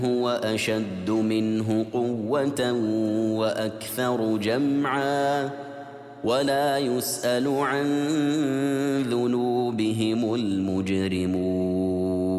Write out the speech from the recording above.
هو أشد منه قوة وأكثر جمعا ولا يسأل عن ذنوبهم المجرمون